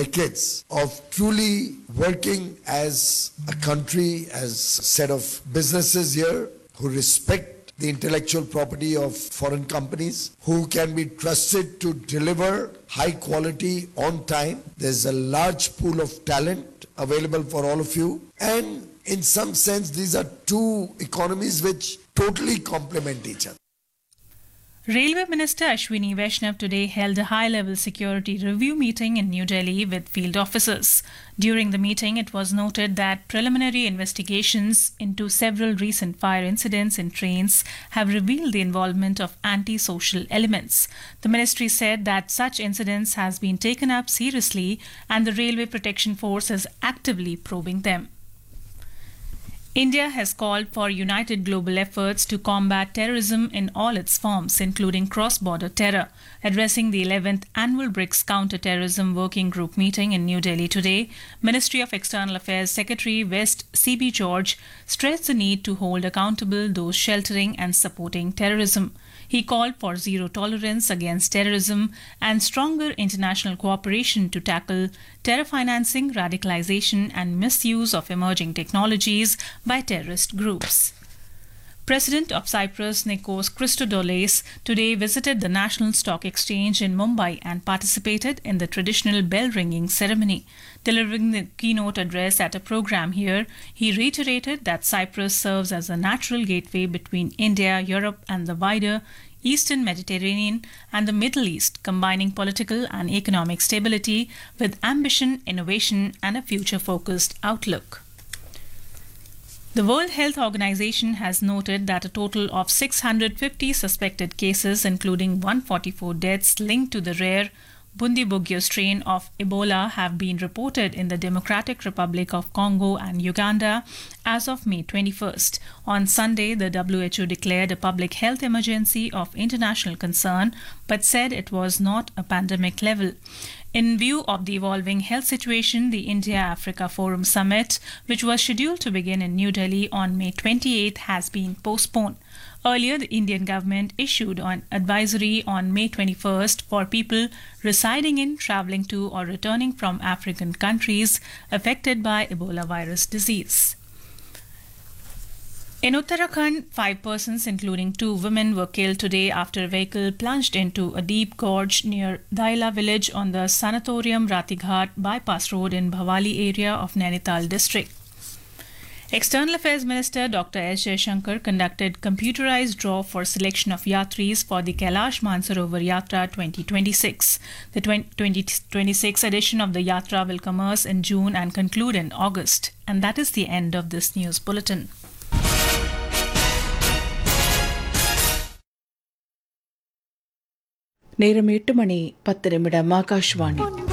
decades of truly working as a country, as a set of businesses here who respect the intellectual property of foreign companies, who can be trusted to deliver high quality on time. There's a large pool of talent available for all of you. And in some sense, these are two economies which totally complement each other. Railway Minister Ashwini Vaishnav today held a high-level security review meeting in New Delhi with field officers. During the meeting, it was noted that preliminary investigations into several recent fire incidents in trains have revealed the involvement of anti-social elements. The ministry said that such incidents has been taken up seriously and the Railway Protection Force is actively probing them. India has called for united global efforts to combat terrorism in all its forms, including cross-border terror. Addressing the 11th Annual BRICS Counter-Terrorism Working Group meeting in New Delhi today, Ministry of External Affairs Secretary West C.B. George stressed the need to hold accountable those sheltering and supporting terrorism. He called for zero tolerance against terrorism and stronger international cooperation to tackle terror financing, radicalization and misuse of emerging technologies by terrorist groups. President of Cyprus Nikos Christodoulos today visited the National Stock Exchange in Mumbai and participated in the traditional bell-ringing ceremony. Delivering the keynote address at a program here, he reiterated that Cyprus serves as a natural gateway between India, Europe and the wider Eastern Mediterranean and the Middle East, combining political and economic stability with ambition, innovation and a future-focused outlook. The World Health Organization has noted that a total of 650 suspected cases, including 144 deaths linked to the rare Bundibugyo strain of Ebola, have been reported in the Democratic Republic of Congo and Uganda as of May 21st. On Sunday, the WHO declared a public health emergency of international concern, but said it was not a pandemic level. In view of the evolving health situation, the India-Africa Forum Summit, which was scheduled to begin in New Delhi on May 28th, has been postponed. Earlier, the Indian government issued an advisory on May 21st for people residing in, travelling to or returning from African countries affected by Ebola virus disease. In Uttarakhand, 5 persons, including 2 women, were killed today after a vehicle plunged into a deep gorge near Daila village on the Sanatorium Ratighat bypass road in Bhavali area of Nainital district. External Affairs Minister Dr. S. Jaishankar conducted computerized draw for selection of yatris for the Kailash Mansarovar Yatra 2026. The 2026 edition of the Yatra will commence in June and conclude in August. And that is the end of this news bulletin. நேரம் 8:10 ஆகாஷ்வாணி.